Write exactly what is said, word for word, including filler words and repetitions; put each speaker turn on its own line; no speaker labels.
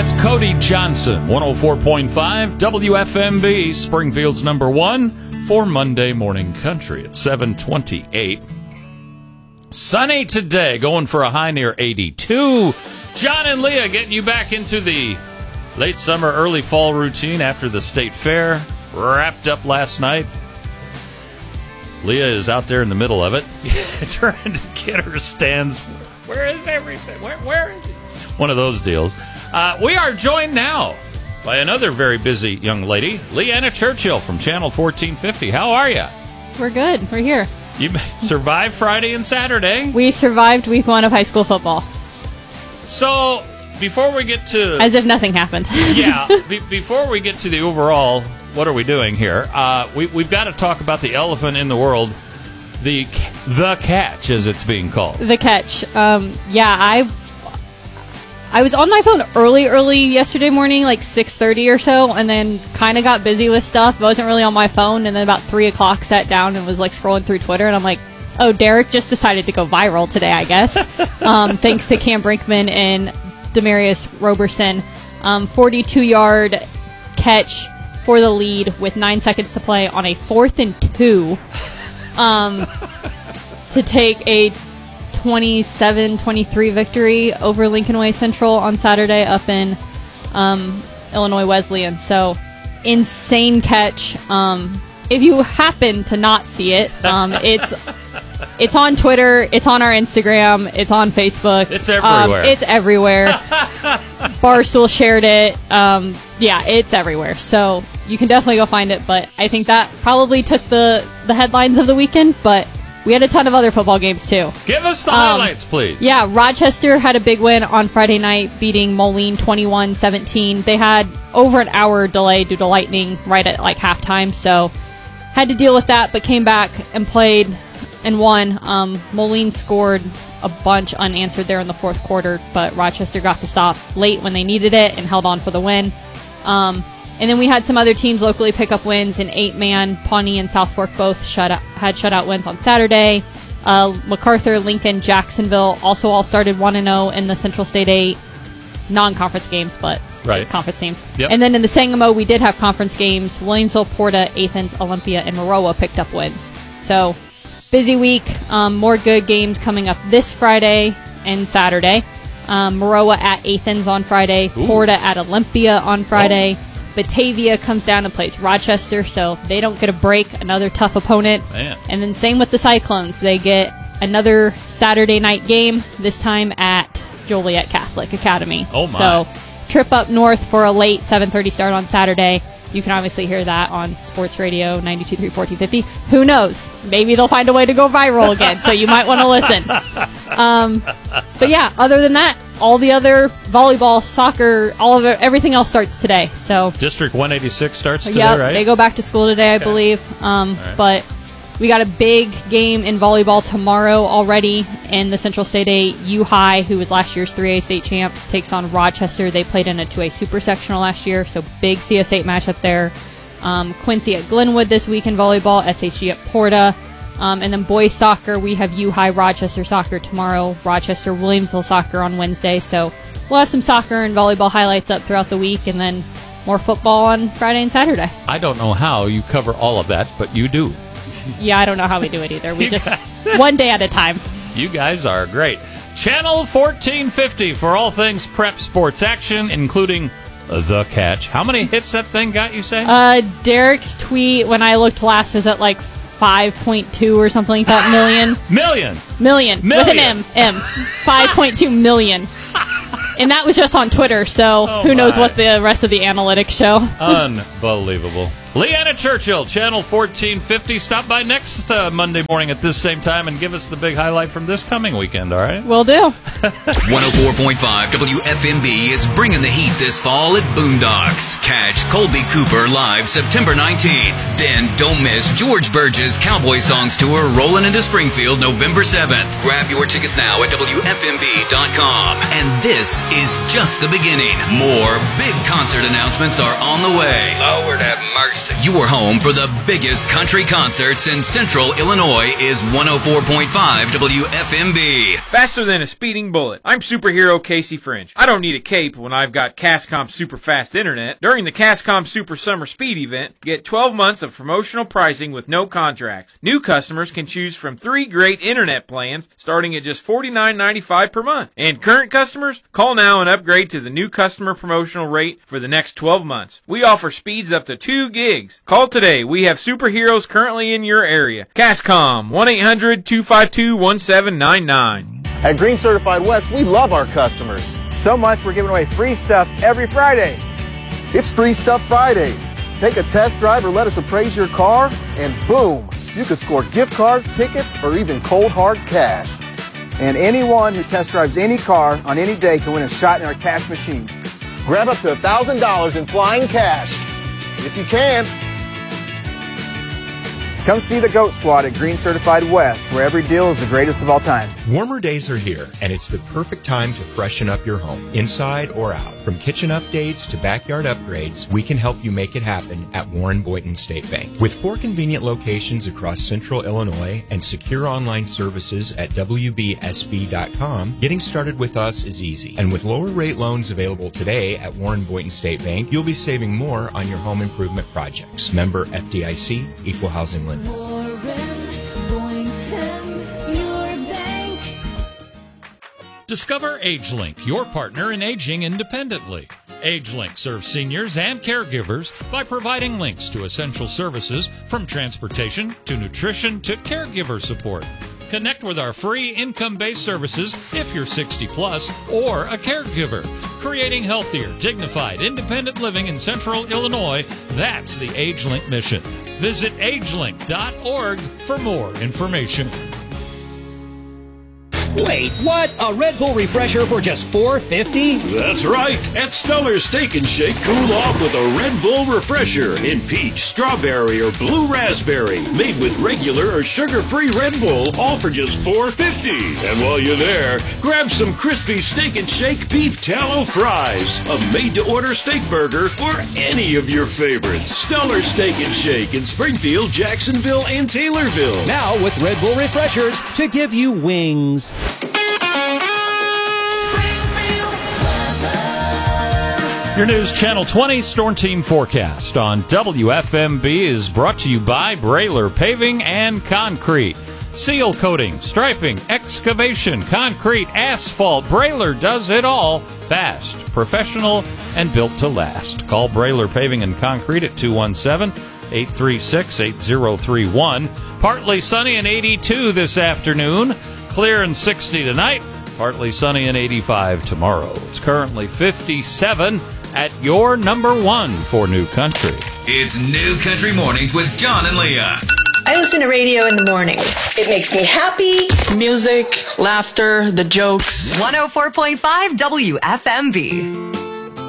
That's Cody Johnson, one oh four point five W F M B, Springfield's number one for Monday Morning Country at seven twenty-eight. Sunny today, going for a high near eighty-two. John and Leah getting you back into the late summer, early fall routine after the state fair. Wrapped up last night. Leah is out there in the middle of it, trying to get her stands. Where is everything? Where, where is it? One of those deals. Uh, we are joined now by another very busy young lady, Leanna Churchill from Channel fourteen fifty. How are you?
We're good. We're here.
You survived Friday and Saturday.
We survived week one of high school football.
So, before we get to...
As if nothing happened.
yeah, be, before we get to the overall, what are we doing here, uh, we, we've got to talk about the elephant in the world, the the catch, as it's being called. The
catch. Um, yeah, I... I was on my phone early, early yesterday morning, like six thirty or so, and then kind of got busy with stuff. I wasn't really on my phone, and then about three o'clock sat down and was like scrolling through Twitter, and I'm like, oh, Derek just decided to go viral today, I guess. um, thanks to Cam Brinkman and Demarius Roberson. Um, forty-two-yard catch for the lead with nine seconds to play on a fourth and two um, to take a twenty-seven twenty-three victory over Lincoln Way Central on Saturday up in um, Illinois Wesleyan. So, insane catch. Um, if you happen to not see it, um, it's it's on Twitter, it's on our Instagram, it's on Facebook.
It's everywhere.
Um, it's everywhere. Barstool shared it. Um, yeah, it's everywhere. So, you can definitely go find it. But I think that probably took the, the headlines of the weekend, but we had a ton of other football games, too.
Give us the
um,
highlights, please.
Yeah, Rochester had a big win on Friday night, beating Moline twenty-one seventeen. They had over an hour delay due to lightning right at, like, halftime, so had to deal with that, but came back and played and won. Um, Moline scored a bunch unanswered there in the fourth quarter, but Rochester got the stop late when they needed it and held on for the win. Um... And then we had some other teams locally pick up wins. In eight-man, Pawnee and South Fork both shut out, had shutout wins on Saturday. Uh, MacArthur, Lincoln, Jacksonville also all started one and oh in the Central State eight non-conference games, but
right.
conference teams.
Yep.
And then in the Sangamo, we did have conference games. Williamsville, Porta, Athens, Olympia, and Maroa picked up wins. So, busy week. Um, more good games coming up this Friday and Saturday. Um, Maroa at Athens on Friday. Ooh. Porta at Olympia on Friday. Oh. Batavia comes down and plays Rochester, so they don't get a break, another tough opponent.
Man.
And then same with the Cyclones. They get another Saturday night game, this time at Joliet Catholic Academy.
Oh, my.
So trip up north for a late seven thirty start on Saturday. You can obviously hear that on Sports Radio ninety-two point three fourteen fifty. Who knows? Maybe they'll find a way to go viral again, so you might want to listen. Um, but yeah, other than that, all the other volleyball, soccer, all of it, everything else starts today. So
District one eighty-six starts today,
yep,
right?
They go back to school today, I
okay.
believe. Um,
right.
But we got a big game in volleyball tomorrow already in the Central State eight. U-High, who was last year's three A state champs, takes on Rochester. They played in a two A super sectional last year, so big C S eight matchup there. Um, Quincy at Glenwood this week in volleyball, S H G at Porta. Um, and then boys soccer, we have U-High Rochester soccer tomorrow, Rochester Williamsville soccer on Wednesday. So we'll have some soccer and volleyball highlights up throughout the week, and then more football on Friday and Saturday.
I don't know how you cover all of that, but you do.
Yeah, I don't know how we do it either. We just, one day at a time.
You guys are great. Channel fourteen fifty for all things prep sports action, including the catch. How many hits that thing got, you say?
Uh, Derek's tweet, when I looked last, is at like five point two or something like that million.
Million.
Million.
Million.
With an M. M. five point two million. And that was just on Twitter, so
oh
who
my.
knows what the rest of the analytics show.
Unbelievable. Leanna Churchill, Channel fourteen fifty. Stop by next uh, Monday morning at this same time and give us the big highlight from this coming weekend, all right?
Will do.
one oh four point five W F M B is bringing the heat this fall at Boondocks. Catch Colby Cooper live September nineteenth. Then don't miss George Burge's Cowboy Songs Tour rolling into Springfield November seventh. Grab your tickets now at W F M B dot com. And this is just the beginning. More big concert announcements are on the way.
Lord have mercy.
Lives. Your home for the biggest country concerts in Central Illinois is one oh four point five W F M B.
Faster than a speeding bullet. I'm superhero Casey French. I don't need a cape when I've got Cascom Super Fast Internet. During the Cascom Super Summer Speed event, get twelve months of promotional pricing with no contracts. New customers can choose from three great internet plans starting at just forty-nine ninety-five per month. And current customers, call now and upgrade to the new customer promotional rate for the next twelve months. We offer speeds up to two gigs. Call today. We have superheroes currently in your area. Cascom, one eight hundred two five two one seven nine nine.
At Green Certified West, we love our customers.
So much we're giving away free stuff every Friday.
It's Free Stuff Fridays. Take a test drive or let us appraise your car, and boom, you could score gift cards, tickets, or even cold hard cash.
And anyone who test drives any car on any day can win a shot in our cash machine.
Grab up to one thousand dollars in flying cash, if you can.
Come see the GOAT Squad at Green Certified West, where every deal is the greatest of all time.
Warmer days are here, and it's the perfect time to freshen up your home, inside or out. From kitchen updates to backyard upgrades, we can help you make it happen at Warren Boynton State Bank. With four convenient locations across Central Illinois and secure online services at W B S B dot com, getting started with us is easy. And with lower rate loans available today at Warren Boynton State Bank, you'll be saving more on your home improvement projects. Member F D I C, Equal Housing Lender.
Discover AgeLink, your partner in aging independently. AgeLink serves seniors and caregivers by providing links to essential services from transportation to nutrition to caregiver support. Connect with our free income-based services if you're sixty plus or a caregiver. Creating healthier, dignified, independent living in Central Illinois, that's the AgeLink mission. Visit agelink dot org for more information.
Wait, what? A Red Bull refresher for just four fifty?
That's right. At Stellar's Steak and Shake, cool off with a Red Bull refresher in peach, strawberry, or blue raspberry. Made with regular or sugar-free Red Bull, all for just four fifty. And while you're there, grab some crispy Steak and Shake beef tallow fries, a made-to-order steak burger, or any of your favorites. Stellar's Steak and Shake in Springfield, Jacksonville, and Taylorville.
Now with Red Bull refreshers to give you wings.
Your News Channel twenty Storm Team Forecast on W F M B is brought to you by Brailer Paving and Concrete. Seal coating, striping, excavation, concrete, asphalt. Brailer does it all fast, professional, and built to last. Call Brailer Paving and Concrete at two one seven, eight three six, eight zero three one. Partly sunny and eighty-two this afternoon. Clear and sixty tonight. Partly sunny and eighty-five tomorrow. It's currently fifty-seven at your number one for New Country.
It's New Country Mornings with John and Leah.
I listen to radio in the mornings. It makes me happy.
Music, laughter, the jokes.
one oh four point five W F M B.